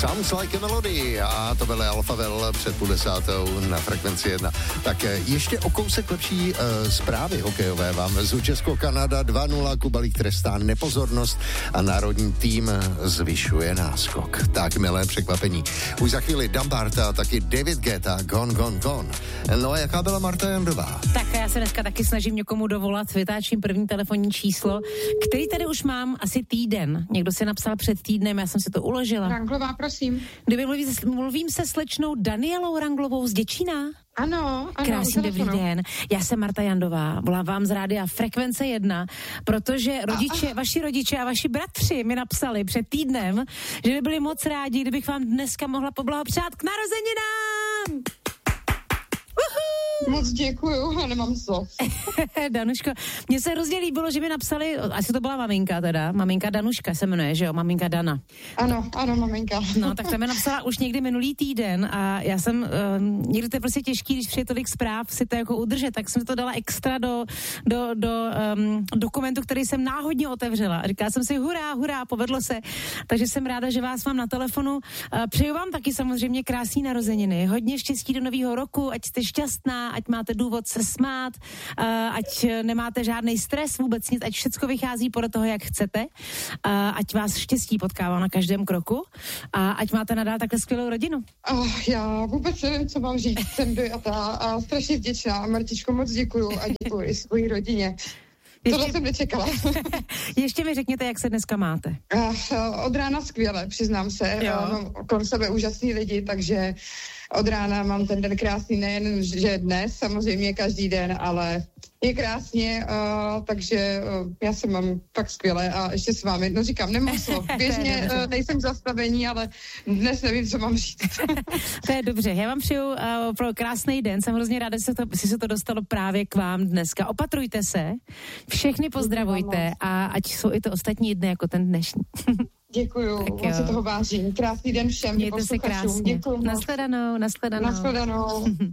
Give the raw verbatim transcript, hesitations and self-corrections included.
Sounds like a melody a to byl Alphavel před půl desátou na Frekvenci jedna. Tak ještě o kousek lepší uh, zprávy hokejové vám vezu. Česko-Kanada dva nula, Kubalík trestá nepozornost a národní tým zvyšuje náskok. Tak milé překvapení. Už za chvíli Dumbarta a taky David Guetta, Gone, Gone, Gone. No a jaká byla Marta Jandová? Tak já se dneska taky snažím někomu dovolat, vytáčím první telefonní číslo, který tady už mám asi týden. Někdo si napsal před týdnem, já jsem si to uložila. Ranglová, prosím. Kdyby mluví, mluvím se slečnou Danielou Ranglovou z Děčína. Ano, ano. Krásný dobrý den. Já jsem Marta Jandová, volám vám z rádia Frekvence jedna, protože rodiče, a, a. vaši rodiče a vaši bratři mi napsali před týdnem, že by byli moc rádi, kdybych vám dneska mohla poblahopřát k narozeninám. Moc děkuju, a nemám slov. Danuško, mně se hrozně líbilo, že mi napsali, asi to byla maminka teda, maminka Danuška se jmenuje, že jo, maminka Dana. Ano, ano, maminka. No, tak to mi napsala už někdy minulý týden a já jsem, um, někdy to je prostě těžký, když přijde tolik zpráv, si to jako udržet, tak jsem to dala extra do, do, do um, dokumentu, který jsem náhodně otevřela. A říkala jsem si, hurá, hurá, povedlo se. Takže jsem ráda, že vás mám na telefonu. Uh, přeju vám taky samozřejmě krásný narozeniny, hodně štěstí do nového roku, ať jste šťastná, ať máte důvod se smát, uh, ať nemáte žádný stres, vůbec nic, ať všecko vychází podle toho, jak chcete, uh, ať vás štěstí potkává na každém kroku a ať máte nadál takhle skvělou rodinu. Oh, já vůbec nevím, co mám říct, jsem dojatá a strašně vděčná. Martičko, moc děkuju a děkuju i svojí rodině. Ještě... Tohle jsem nečekala. Ještě mi řekněte, jak se dneska máte. Uh, od rána skvěle, přiznám se. Uh, mám kolem sebe úžasný lidi, takže od rána mám ten den krásný, nejen, že dnes, samozřejmě každý den, ale je krásně, uh, takže uh, já se mám fakt skvěle a ještě s vámi, no říkám, nemám slov. Běžně uh, nejsem v zastavení, ale dnes nevím, co mám říct. To je dobře, já vám přeju uh, pro krásný den, jsem hrozně ráda, že se to, si se to dostalo právě k vám dneska. Opatrujte se, všechny pozdravujte a ať jsou i to ostatní dny jako ten dnešní. Děkuju, moc se toho vážím. Krásný den všem. Mějte se krásně. Děkuju. Nashledanou, nashledanou. Nashledanou.